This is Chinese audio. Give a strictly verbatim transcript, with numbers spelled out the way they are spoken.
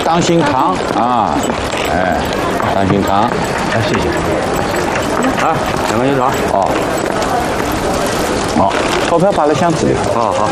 当心扛啊！哎，当心扛。 哎，谢谢。啊，两个油条。 哦。好，钞票放在箱子里。 好好。